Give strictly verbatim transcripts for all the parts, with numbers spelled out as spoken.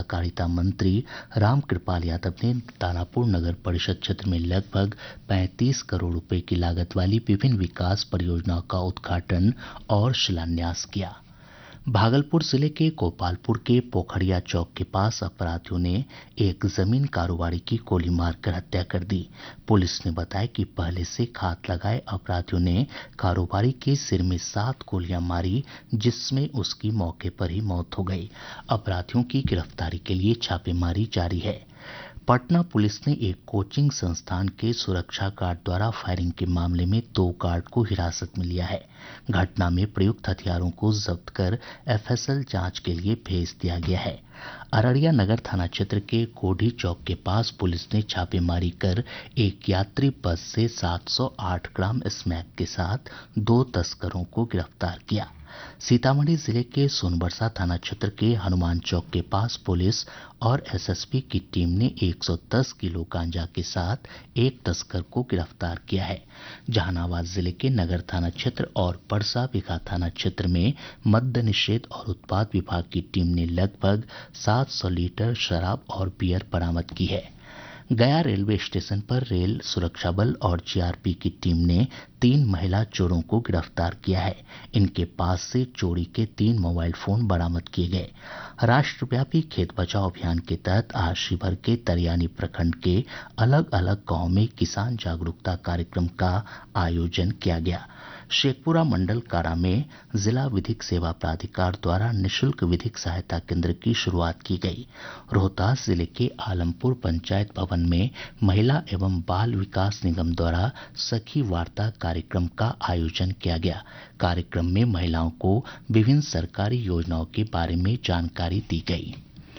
सहकारिता मंत्री रामकृपाल यादव ने दानापुर नगर परिषद क्षेत्र में लगभग पैंतीस करोड़ रुपए की लागत वाली विभिन्न विकास परियोजनाओं का उद्घाटन और शिलान्यास किया। भागलपुर जिले के गोपालपुर के पोखरिया चौक के पास अपराधियों ने एक जमीन कारोबारी की गोली मारकर हत्या कर दी। पुलिस ने बताया कि पहले से घात लगाए अपराधियों ने कारोबारी के सिर में सात गोलियां मारी, जिसमें उसकी मौके पर ही मौत हो गई। अपराधियों की गिरफ्तारी के लिए छापेमारी जारी है। पटना पुलिस ने एक कोचिंग संस्थान के सुरक्षा गार्ड द्वारा फायरिंग के मामले में दो गार्ड को हिरासत में लिया है। घटना में प्रयुक्त हथियारों को जब्त कर एफएसएल जांच के लिए भेज दिया गया है। अररिया नगर थाना क्षेत्र के कोढ़ी चौक के पास पुलिस ने छापेमारी कर एक यात्री बस से सात सौ आठ ग्राम स्मैक के साथ दो तस्करों को गिरफ्तार किया। सीतामढ़ी जिले के सोनबरसा थाना क्षेत्र के हनुमान चौक के पास पुलिस और एसएसबी की टीम ने एक सौ दस किलो गांजा के साथ एक तस्कर को गिरफ्तार किया है। जहानाबाद जिले के नगर थाना क्षेत्र और परसा बिघा थाना क्षेत्र में मद्य निषेध और उत्पाद विभाग की टीम ने लगभग सात सौ लीटर शराब और बियर बरामद की है। गया रेलवे स्टेशन पर रेल सुरक्षा बल और जीआरपी की टीम ने तीन महिला चोरों को गिरफ्तार किया है। इनके पास से चोरी के तीन मोबाइल फोन बरामद किए गए। राष्ट्रव्यापी खेत बचाओ अभियान के तहत आज शिवहर के तरियानी प्रखंड के अलग अलग गांव में किसान जागरूकता कार्यक्रम का आयोजन किया गया। शेखपुरा मंडल कारा में जिला विधिक सेवा प्राधिकार द्वारा निःशुल्क विधिक सहायता केंद्र की शुरुआत की गई। रोहतास जिले के आलमपुर पंचायत भवन में महिला एवं बाल विकास निगम द्वारा सखी वार्ता कार्यक्रम का आयोजन किया गया। कार्यक्रम में महिलाओं को विभिन्न सरकारी योजनाओं के बारे में जानकारी दी गई।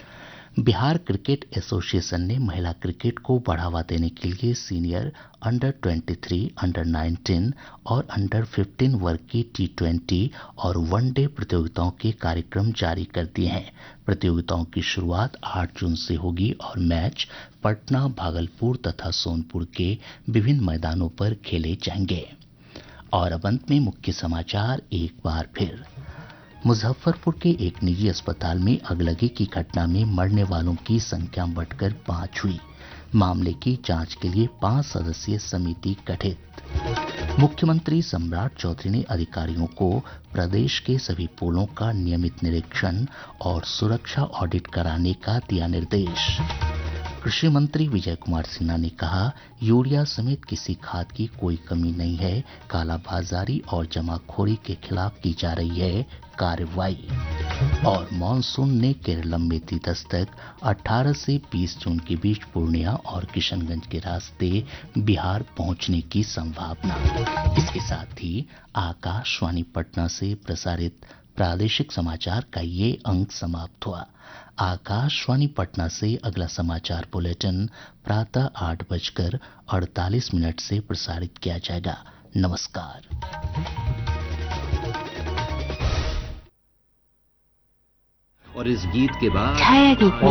बिहार क्रिकेट एसोसिएशन ने महिला क्रिकेट को बढ़ावा देने के लिए सीनियर, अंडर तेईस, अंडर उन्नीस और अंडर पंद्रह वर्ग की टी ट्वेंटी और वनडे प्रतियोगिताओं के कार्यक्रम जारी कर दिए हैं। प्रतियोगिताओं की शुरुआत आठ जून से होगी और मैच पटना, भागलपुर तथा सोनपुर के विभिन्न मैदानों पर खेले जाएंगे। और अब अंत में मुख्य समाचार एक बार फिर। मुजफ्फरपुर के एक निजी अस्पताल में अगलगी की घटना में मरने वालों की संख्या बढ़कर पांच हुई। मामले की जांच के लिए पांच सदस्यीय समिति गठित। मुख्यमंत्री सम्राट चौधरी ने अधिकारियों को प्रदेश के सभी पुलों का नियमित निरीक्षण और सुरक्षा ऑडिट कराने का दिया निर्देश। कृषि मंत्री विजय कुमार सिन्हा ने कहा, यूरिया समेत किसी खाद की कोई कमी नहीं है। कालाबाजारी और जमाखोरी के खिलाफ की जा रही है कार्रवाई। और मानसून ने केरल में दी दस्तक। अठारह से बीस जून के बीच पूर्णिया और किशनगंज के रास्ते बिहार पहुंचने की संभावना। इसके साथ ही आकाशवाणी पटना से प्रसारित प्रादेशिक समाचार का ये अंक समाप्त हुआ। आकाशवाणी पटना से अगला समाचार बुलेटिन प्रातः आठ बजकर अड़तालीस मिनट से प्रसारित किया जाएगा। नमस्कार। और इस गीत के बाद छाया गीत